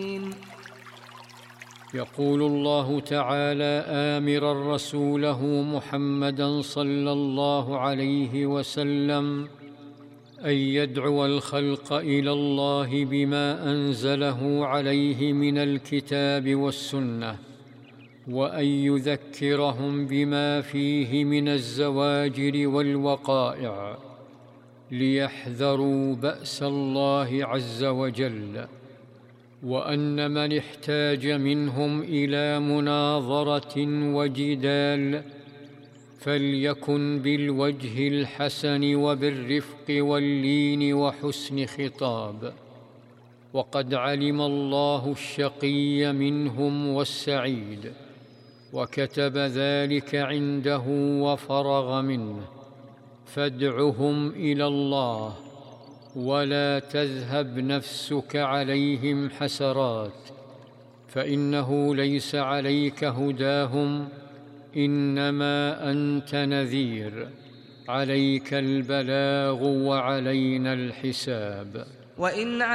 يقول الله تعالى آمرا رسوله محمدا صلى الله عليه وسلم أن يدعو الخلق إلى الله بما أنزله عليه من الكتاب والسنة، وأن يذكرهم بما فيه من الزواجر والوقائع ليحذروا بأس الله عز وجل، وأن من احتاج منهم إلى مناظرة وجدال فليكن بالوجه الحسن وبالرفق واللين وحسن خطاب، وقد علم الله الشقي منهم والسعيد، وكتب ذلك عنده وفرغ منه، فادعهم إلى الله ولا تذهب نفسك عليهم حسرات، فإنه ليس عليك هداهم، إنما أنت نذير، عليك البلاغ وعلينا الحساب.